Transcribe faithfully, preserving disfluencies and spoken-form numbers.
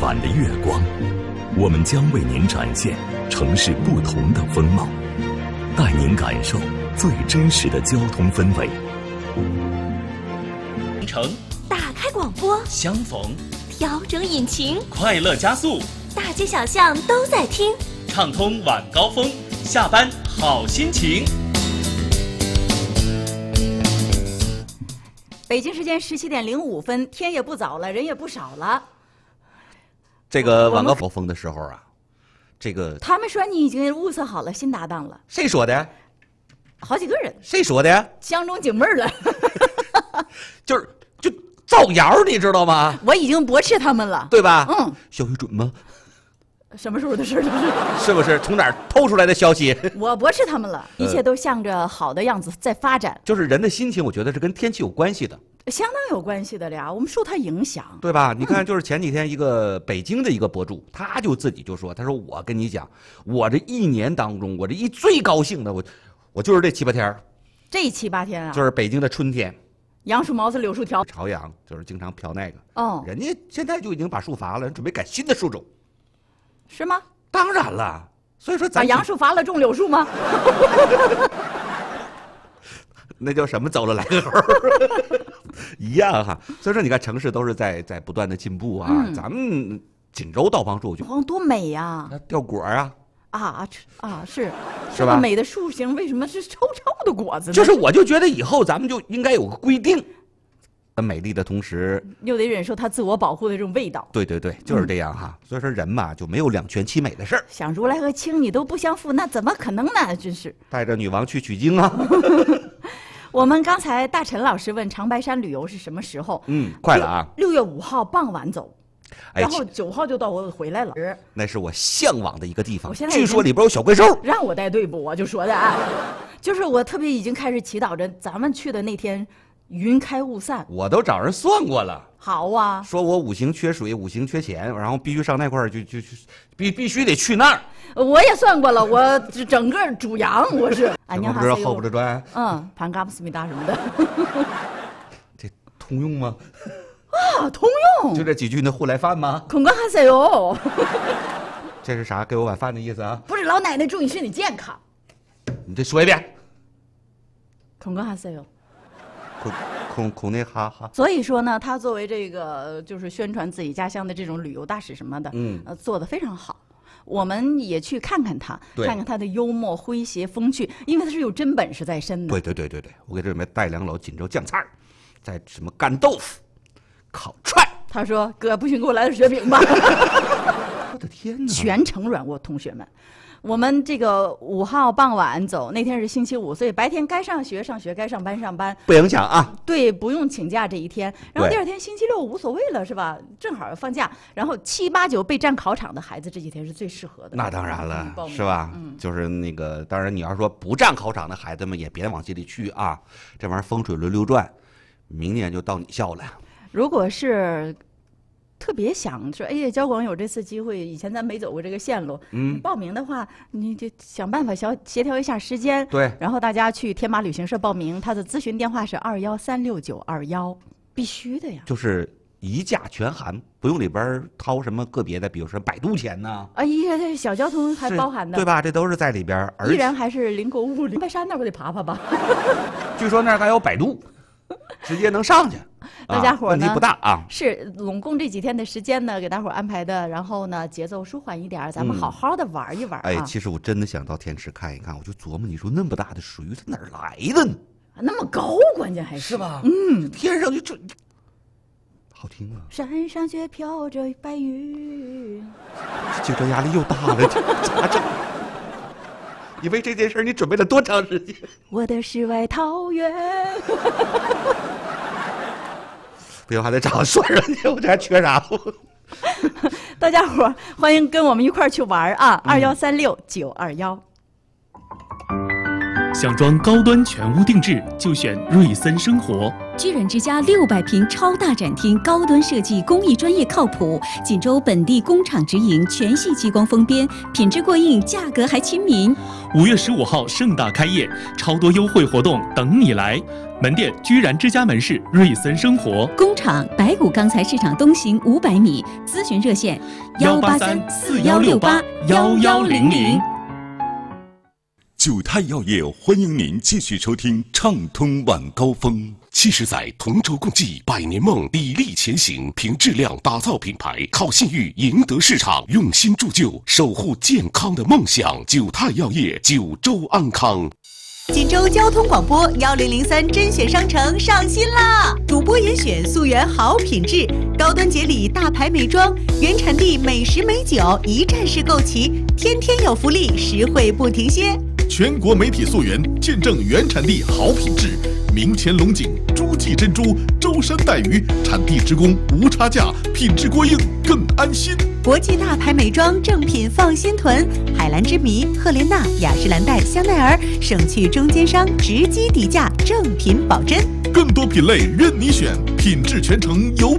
晚的月光，我们将为您展现城市不同的风貌，带您感受最真实的交通氛围。 城打开广播， 相逢调整引擎， 快乐加速， 大街小巷都在听， 畅通晚高峰，下班好心情。 北京时间十七点零五分，天也不早了，人也不少了。 这个晚高峰的时候啊，这个他们说你已经物色好了新搭档了。 谁说的？ 好几个人。 谁说的呀？ 相中景妹儿了。 就是就造谣，你知道吗？ 我已经驳斥他们了， 对吧？ 嗯。 消息准吗？ 什么时候的事儿？ 是不是从哪儿透出来的消息？ 我驳斥他们了，一切都向着好的样子在发展。 就是人的心情，我觉得是跟天气有关系的， 相当有关系的呀。我们受它影响， 对吧？你看，就是前几天一个北京的一个博主，他就自己就说：“他说我跟你讲，我这一年当中，我这一最高兴的，我我就是这七八天， 这七八天啊， 就是北京的春天。” 杨树毛子柳树条， 朝阳就是经常飘那个， 哦， 人家现在就已经把树伐了，准备改新的树种， 是吗？ 当然了，所以说咱把杨树伐了种柳树吗？ 那叫什么走了来个猴一样哈。所以说你看城市都是在在不断的进步啊，嗯、咱们锦州稻芳树就黄多美呀、 啊，掉果啊。 啊啊是是吧？ 美的树形为什么是臭臭的果子呢？ 就是我就觉得以后咱们就应该有个规定，美丽的同时又得忍受它自我保护的这种味道。 对对对，就是这样哈。嗯、所以说人嘛就没有两全其美的事儿。 想如来和卿你都不相负，那怎么可能呢？真是带着女王去取经啊！ 我们刚才大陈老师问长白山旅游是什么时候？ 嗯，快了啊！ 六月五号傍晚走。 哎、 然后九号就到我回来了， 那是我向往的一个地方。 我现在据说里边有小怪兽， 让我带队不？我就说的啊，就是我特别已经开始祈祷着，咱们去的那天云开雾散。 我都找人算过了， 好啊， 说我五行缺水，五行缺钱，然后必须上那块儿就就就必必须得去那儿。 我也算过了，我整个主阳我是。 俺娘不知道后不着砖， 嗯，盘嘎布思密达什么的。 这通用吗？ 啊，通用就这几句那互来饭吗？ 孔哥还塞哟， 这是啥？给我碗饭的意思啊？ 不是，老奶奶祝你身体健康。 你再说一遍。 孔哥还塞哟， 孔孔孔内哈哈。 所以说呢，他作为这个就是宣传自己家乡的这种旅游大使什么的，嗯，呃，做得非常好。我们也去看看他，看看他的幽默、诙谐、风趣，因为他是有真本事在身的。 对对对对对，我给这里面带两篓锦州酱菜，再什么干豆腐。烤串， 他说：“哥，不行，给我来点雪饼吧。” 我的天哪！ 全程软卧，同学们，我们这个五号傍晚走，那天是星期五，所以白天该上学上学，该上班上班， 不影响啊。 对，不用请假这一天。然后第二天星期六无所谓了，是吧？正好放假。然后七八九备战考场的孩子，这几天是最适合的。 那当然了，是吧？嗯，就是那个，当然你要说不战考场的孩子们也别往这里去啊，这玩意儿风水轮流转，明年就到你校了。 如果是特别想说，哎呀，交广有这次机会，以前咱没走过这个线路，嗯，报名的话，你就想办法协协调一下时间， 对， 然后大家去天马旅行社报名，他的咨询电话是二幺三六九二幺，必须的呀， 就是一价全含，不用里边掏什么个别的，比如说摆渡钱呐， 啊，依然这小交通还包含的， 对吧？这都是在里边， 依然还是零购物，灵白山那不得爬爬吧？ 据说那儿还有摆渡。直接能上去， 大家伙呢、 啊、问题不大啊。 是拢共这几天的时间呢，给大伙安排的，然后呢节奏舒缓一点，咱们好好的玩一玩、啊嗯。哎，其实我真的想到天池看一看，我就琢磨，你说那么大的水它哪儿来的呢？ 那么高，关键还是是吧？ 嗯， 天上就这好听啊。 山上却飘着白云， 竞争压力又大了，咋整？你为这件事你准备了多长时间？ 我的世外桃源。 不行，还得找个算上去，我这还缺啥不？ 大家伙欢迎跟我们一块儿去玩啊！二幺三六九二幺。 想装高端全屋定制，就选瑞森生活。 居然之家六百平超大展厅，高端设计，工艺专业靠谱，锦州本地工厂直营，全系激光封边，品质过硬，价格还亲民。 五月十五号盛大开业，超多优惠活动等你来。门店居然之家门市瑞森生活， 工厂白谷钢材市场东行五百米，咨询热线幺八三四幺六八幺幺零零。 九泰药业欢迎您继续收听畅通晚高峰。七十载同舟共济，百年梦砥砺前行，凭质量打造品牌，靠信誉赢得市场，用心铸就，守护健康的梦想。九泰药业，九州安康。 锦州交通广播幺零零三甄选商城上新啦！主播严选溯源好品质，高端节礼大牌美妆，原产地美食美酒，一站式购齐，天天有福利，实惠不停歇。 全国媒体溯源，见证原产地好品质。明前龙井、诸暨珍珠、舟山带鱼，产地直供，无差价，品质过硬更安心。 国际大牌美妆正品放心囤，海蓝之谜、赫莲娜、雅诗兰黛、香奈儿，省去中间商，直击底价，正品保真。 更多品类任你选，品质全程有